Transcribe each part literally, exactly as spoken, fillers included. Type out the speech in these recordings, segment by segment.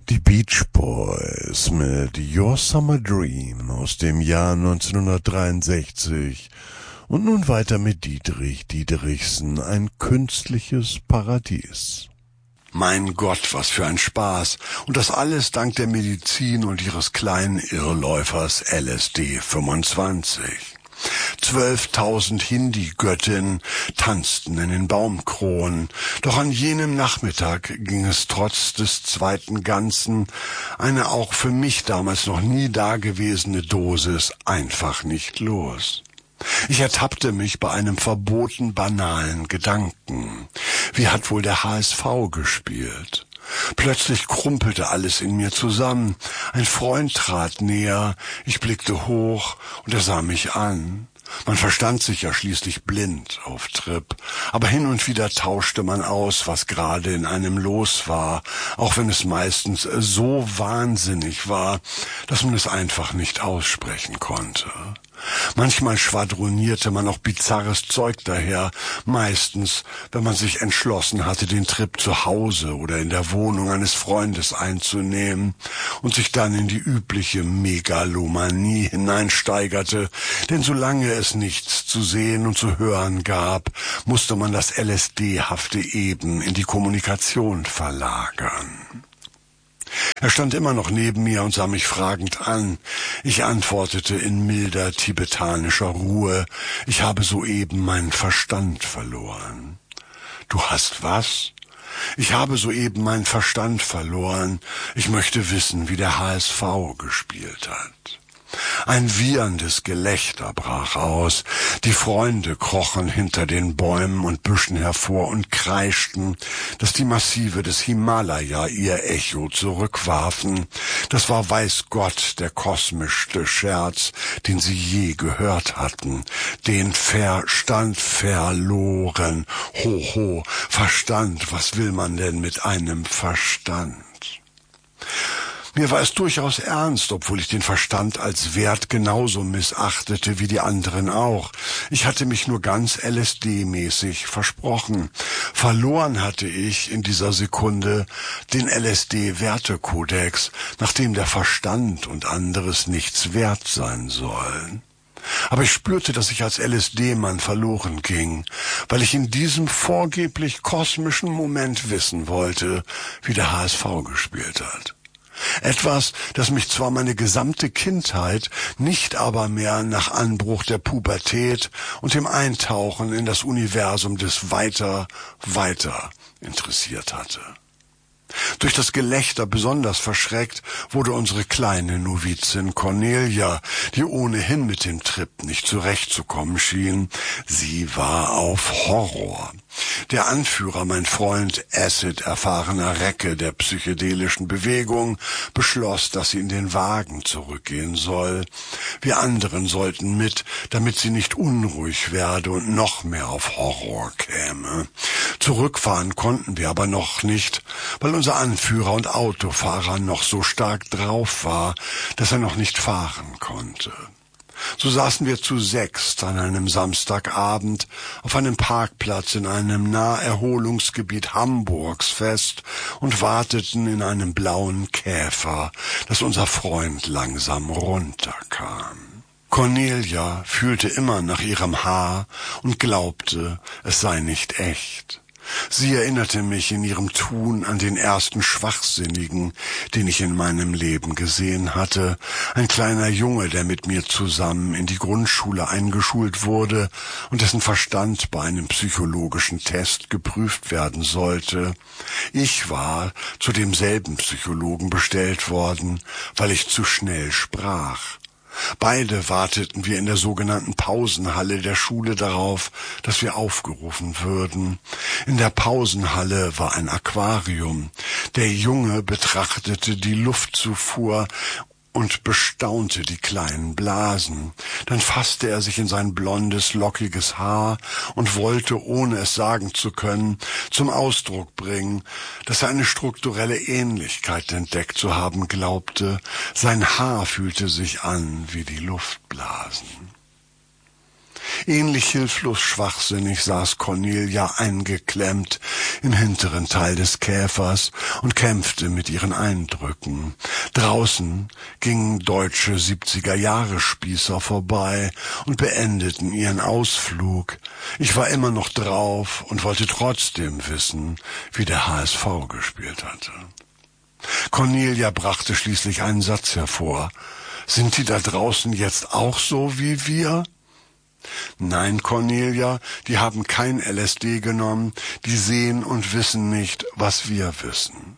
Die Beach Boys mit Your Summer Dream aus dem Jahr neunzehnhundertdreiundsechzig und nun weiter mit Dietrich Dietrichsen, ein künstliches Paradies. Mein Gott, was für ein Spaß. Und das alles dank der Medizin und ihres kleinen Irrläufers L S D fünfundzwanzig. Zwölftausend Hindi-Göttinnen tanzten in den Baumkronen, doch an jenem Nachmittag ging es trotz des zweiten Ganzen, eine auch für mich damals noch nie dagewesene Dosis, einfach nicht los. Ich ertappte mich bei einem verboten banalen Gedanken. Wie hat wohl der H S V gespielt? Plötzlich krumpelte alles in mir zusammen. Ein Freund trat näher, ich blickte hoch und er sah mich an. Man verstand sich ja schließlich blind auf Trip, aber hin und wieder tauschte man aus, was gerade in einem los war, auch wenn es meistens so wahnsinnig war, dass man es einfach nicht aussprechen konnte. Manchmal schwadronierte man auch bizarres Zeug daher, meistens, wenn man sich entschlossen hatte, den Trip zu Hause oder in der Wohnung eines Freundes einzunehmen und sich dann in die übliche Megalomanie hineinsteigerte, denn solange es nichts zu sehen und zu hören gab, musste man das L S D-hafte eben in die Kommunikation verlagern. Er stand immer noch neben mir und sah mich fragend an. Ich antwortete in milder tibetanischer Ruhe, ich habe soeben meinen Verstand verloren. Du hast was? Ich habe soeben meinen Verstand verloren. Ich möchte wissen, wie der H S V gespielt hat. Ein wieherndes Gelächter brach aus. Die Freunde krochen hinter den Bäumen und Büschen hervor und kreischten, dass die Massive des Himalaya ihr Echo zurückwarfen. Das war weiß Gott der kosmischste Scherz, den sie je gehört hatten. Den Verstand verloren. Ho, ho, Verstand, was will man denn mit einem Verstand? Mir war es durchaus ernst, obwohl ich den Verstand als Wert genauso missachtete wie die anderen auch. Ich hatte mich nur ganz L S D-mäßig versprochen. Verloren hatte ich in dieser Sekunde den L S D-Wertekodex, nach dem der Verstand und anderes nichts wert sein sollen. Aber ich spürte, dass ich als L S D-Mann verloren ging, weil ich in diesem vorgeblich kosmischen Moment wissen wollte, wie der H S V gespielt hat. Etwas, das mich zwar meine gesamte Kindheit, nicht aber mehr nach Anbruch der Pubertät und dem Eintauchen in das Universum des Weiter, Weiter interessiert hatte. Durch das Gelächter besonders verschreckt wurde unsere kleine Novizin Cornelia, die ohnehin mit dem Trip nicht zurechtzukommen schien. Sie war auf Horror. Der Anführer, mein Freund, Acid-erfahrener Recke der psychedelischen Bewegung, beschloss, dass sie in den Wagen zurückgehen soll. Wir anderen sollten mit, damit sie nicht unruhig werde und noch mehr auf Horror käme. Zurückfahren konnten wir aber noch nicht, weil unser Anführer und Autofahrer noch so stark drauf war, dass er noch nicht fahren konnte. So saßen wir zu sechst an einem Samstagabend auf einem Parkplatz in einem Naherholungsgebiet Hamburgs fest und warteten in einem blauen Käfer, dass unser Freund langsam runterkam. Cornelia fühlte immer nach ihrem Haar und glaubte, es sei nicht echt. Sie erinnerte mich in ihrem Tun an den ersten Schwachsinnigen, den ich in meinem Leben gesehen hatte. Ein kleiner Junge, der mit mir zusammen in die Grundschule eingeschult wurde und dessen Verstand bei einem psychologischen Test geprüft werden sollte. Ich war zu demselben Psychologen bestellt worden, weil ich zu schnell sprach. Beide warteten wir in der sogenannten Pausenhalle der Schule darauf, dass wir aufgerufen würden. In der Pausenhalle war ein Aquarium. Der Junge betrachtete die Luftzufuhr und bestaunte die kleinen Blasen. Dann fasste er sich in sein blondes, lockiges Haar und wollte, ohne es sagen zu können, zum Ausdruck bringen, dass er eine strukturelle Ähnlichkeit entdeckt zu haben glaubte. Sein Haar fühlte sich an wie die Luftblasen. Ähnlich hilflos schwachsinnig saß Cornelia eingeklemmt im hinteren Teil des Käfers und kämpfte mit ihren Eindrücken. Draußen gingen deutsche siebziger-Jahre-Spießer vorbei und beendeten ihren Ausflug. Ich war immer noch drauf und wollte trotzdem wissen, wie der H S V gespielt hatte. Cornelia brachte schließlich einen Satz hervor. Sind die da draußen jetzt auch so wie wir? Nein, Cornelia, die haben kein L S D genommen, die sehen und wissen nicht, was wir wissen.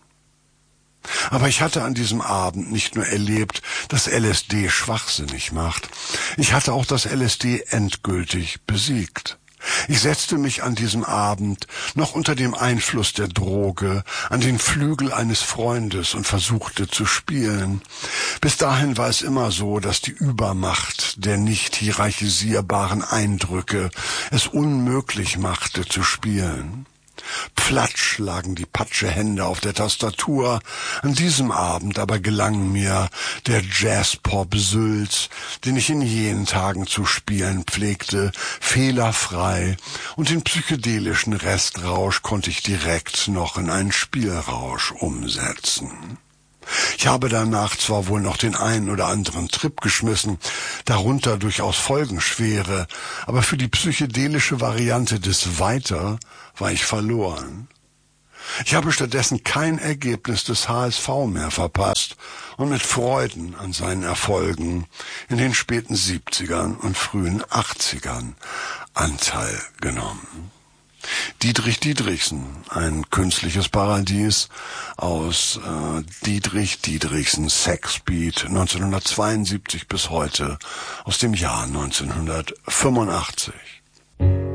Aber ich hatte an diesem Abend nicht nur erlebt, dass L S D schwachsinnig macht, ich hatte auch das L S D endgültig besiegt. Ich setzte mich an diesem Abend noch unter dem Einfluss der Droge an den Flügel eines Freundes und versuchte zu spielen. Bis dahin war es immer so, dass die Übermacht der nicht hierarchisierbaren Eindrücke es unmöglich machte zu spielen. Platsch lagen die Patschehände auf der Tastatur. An diesem Abend aber gelang mir der Jazz-Pop-Sülz, den ich in jenen Tagen zu spielen pflegte, fehlerfrei, und den psychedelischen Restrausch konnte ich direkt noch in einen Spielrausch umsetzen. Ich habe danach zwar wohl noch den einen oder anderen Trip geschmissen, darunter durchaus folgenschwere, aber für die psychedelische Variante des Weiter war ich verloren. Ich habe stattdessen kein Ergebnis des H S V mehr verpasst und mit Freuden an seinen Erfolgen in den späten siebzigern und frühen achtzigern Anteil genommen. Dietrich Dietrichsen, ein künstliches Paradies aus äh, Dietrich Dietrichsen Sexbeat neunzehnhundertzweiundsiebzig bis heute aus dem Jahr neunzehnhundertfünfundachtzig.